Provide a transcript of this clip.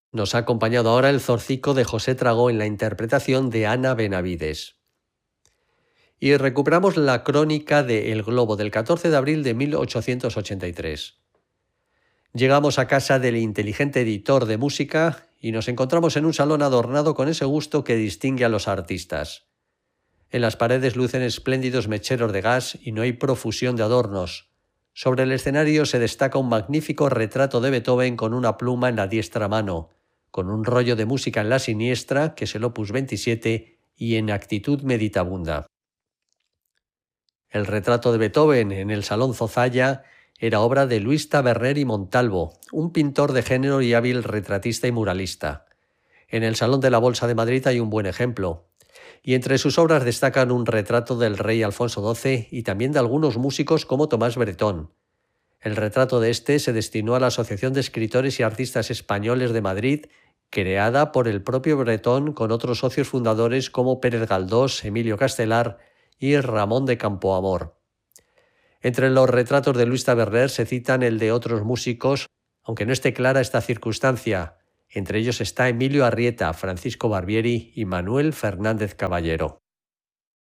Nos ha acompañado ahora el Zorcico de José Tragó en la interpretación de Ana Benavides. Y recuperamos la crónica de El Globo del 14 de abril de 1883. Llegamos a casa del inteligente editor de música y nos encontramos en un salón adornado con ese gusto que distingue a los artistas. En las paredes lucen espléndidos mecheros de gas y no hay profusión de adornos. Sobre el escenario se destaca un magnífico retrato de Beethoven con una pluma en la diestra mano, con un rollo de música en la siniestra, que es el opus 27, y en actitud meditabunda. El retrato de Beethoven en el Salón Zozaya era obra de Luis Taberner y Montalvo, un pintor de género y hábil retratista y muralista. En el Salón de la Bolsa de Madrid hay un buen ejemplo. Y entre sus obras destacan un retrato del rey Alfonso XII y también de algunos músicos como Tomás Bretón. El retrato de este se destinó a la Asociación de Escritores y Artistas Españoles de Madrid, creada por el propio Bretón con otros socios fundadores como Pérez Galdós, Emilio Castelar y Ramón de Campoamor. Entre los retratos de Luis Taberner se citan el de otros músicos, aunque no esté clara esta circunstancia. Entre ellos está Emilio Arrieta, Francisco Barbieri y Manuel Fernández Caballero.